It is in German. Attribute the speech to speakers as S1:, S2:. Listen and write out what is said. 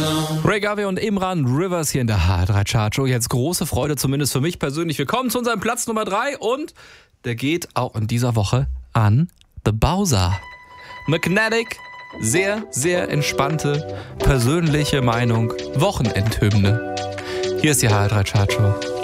S1: Ray Garvey und Imran Rivers hier in der HR3 Chartshow. Jetzt große Freude, zumindest für mich persönlich. Wir kommen zu unserem Platz Nummer 3 und der geht auch in dieser Woche an The Bowser. Magnetic, sehr, sehr entspannte, persönliche Meinung, Wochenendhymne. Hier ist die HR3 Chartshow.